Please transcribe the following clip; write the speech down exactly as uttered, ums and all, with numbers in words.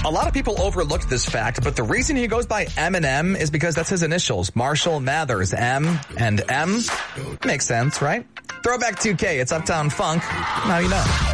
A lot of people overlooked this fact, but the reason he goes by Eminem is because that's his initials. Marshall Mathers, M and M. Makes sense, right? Throwback two K, it's Uptown Funk. Now you know.